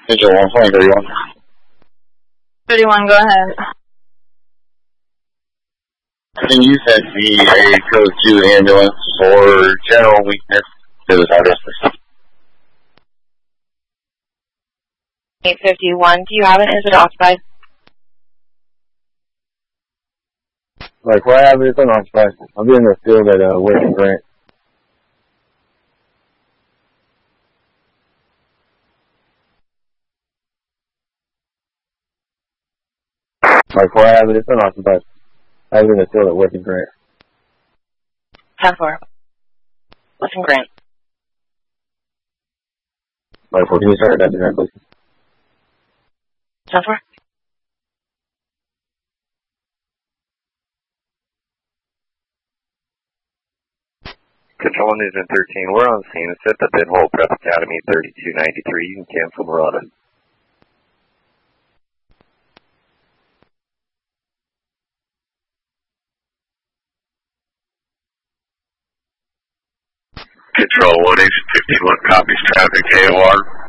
Central 131. 31, go ahead. Can you send me a code 2 ambulance for general weakness to the southwest? 851, do you have it? Is it occupied? Like, what happened? It's unoccupied. I'll be in the field at Western Grant. Like, what happened? It's unoccupied. I'll be in the field at Western Grant. 10-4. Western Grant. Like, can you start that tonight, please? 10-4. Control 1 News 13, we're on scene. It's at the Bidhole Prep Academy 3293. You can cancel Murata. Control 1 News 51 copies traffic AOR.